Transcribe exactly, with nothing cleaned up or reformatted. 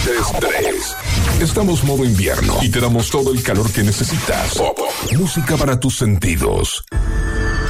estrés. Estamos modo invierno y te damos todo el calor que necesitas. Pop, música para tus sentidos.